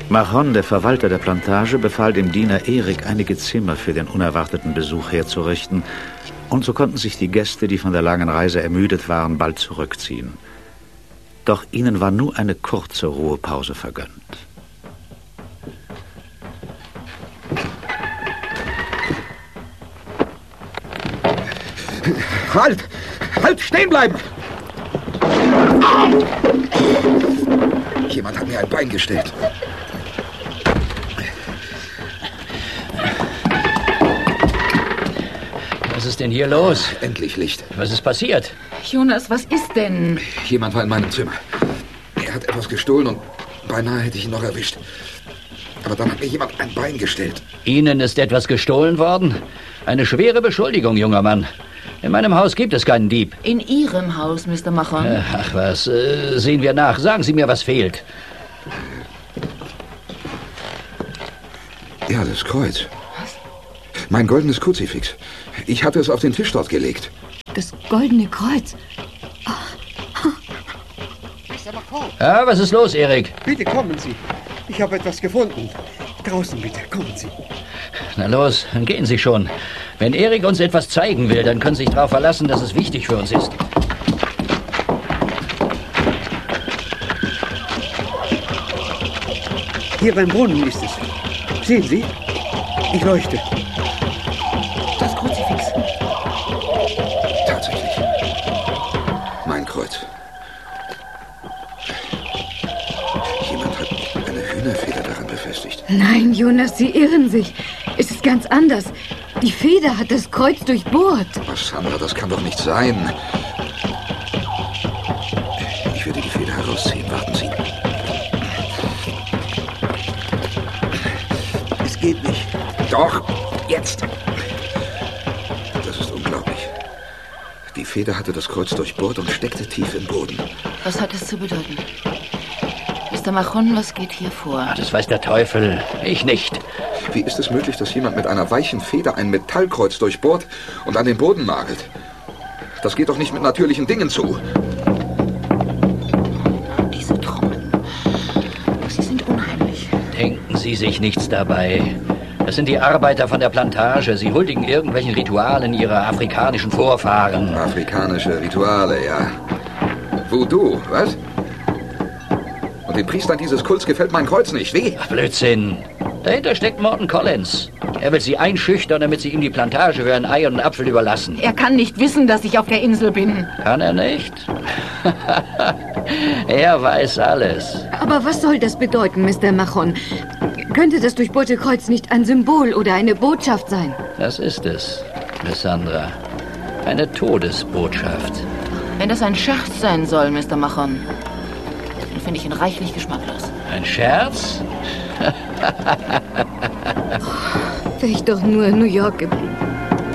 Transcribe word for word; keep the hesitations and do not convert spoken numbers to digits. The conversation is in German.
Mahon, der Verwalter der Plantage, befahl dem Diener Erik, einige Zimmer für den unerwarteten Besuch herzurichten. Und so konnten sich die Gäste, die von der langen Reise ermüdet waren, bald zurückziehen. Doch ihnen war nur eine kurze Ruhepause vergönnt. Halt! Halt! Stehen bleiben! Jemand hat mir ein Bein gestellt. Was ist denn hier los? Endlich Licht. Was ist passiert? Jonas, was ist denn? Jemand war in meinem Zimmer. Er hat etwas gestohlen und beinahe hätte ich ihn noch erwischt. Aber dann hat mir jemand ein Bein gestellt. Ihnen ist etwas gestohlen worden? Eine schwere Beschuldigung, junger Mann. In meinem Haus gibt es keinen Dieb. In Ihrem Haus, Mister Mahon? Ach was, äh, sehen wir nach. Sagen Sie mir, was fehlt. Ja, das Kreuz. Was? Mein goldenes Kruzifix. Ich hatte es auf den Tisch dort gelegt. Das goldene Kreuz. Mister Mahon. Ja, was ist los, Erik? Bitte kommen Sie. Ich habe etwas gefunden. Draußen bitte, kommen Sie. Na los, dann gehen Sie schon. Wenn Erik uns etwas zeigen will, dann können Sie sich darauf verlassen, dass es wichtig für uns ist. Hier beim Brunnen ist es. Sehen Sie? Ich leuchte. Das Kruzifix. Tatsächlich. Mein Kreuz. Jemand hat eine Hühnerfeder daran befestigt. Nein, Jonas, Sie irren sich. Es ist ganz anders. Die Feder hat das Kreuz durchbohrt. Was, Sandra, das kann doch nicht sein. Ich werde die Feder herausziehen. Warten Sie. Es geht nicht. Doch, jetzt. Das ist unglaublich. Die Feder hatte das Kreuz durchbohrt und steckte tief im Boden. Was hat es zu bedeuten? Mister Mahon, was geht hier vor? Ach, das weiß der Teufel. Ich nicht. Wie ist es möglich, dass jemand mit einer weichen Feder ein Metallkreuz durchbohrt und an den Boden nagelt? Das geht doch nicht mit natürlichen Dingen zu. Diese Trommeln. Sie sind unheimlich. Denken Sie sich nichts dabei. Das sind die Arbeiter von der Plantage. Sie huldigen irgendwelchen Ritualen ihrer afrikanischen Vorfahren. Afrikanische Rituale, ja. Voodoo, was? Und den Priestern dieses Kults gefällt mein Kreuz nicht. Wie? Ach, Blödsinn. Dahinter steckt Morton Collins. Er will sie einschüchtern, damit sie ihm die Plantage für ein Ei und einen Apfel überlassen. Er kann nicht wissen, dass ich auf der Insel bin. Kann er nicht? Er weiß alles. Aber was soll das bedeuten, Mister Mahon? Könnte das durchbohrte Kreuz nicht ein Symbol oder eine Botschaft sein? Das ist es, Miss Sandra. Eine Todesbotschaft. Wenn das ein Scherz sein soll, Mister Mahon, dann finde ich ihn reichlich geschmacklos. Ein Scherz? Wäre ich doch nur in New York geblieben.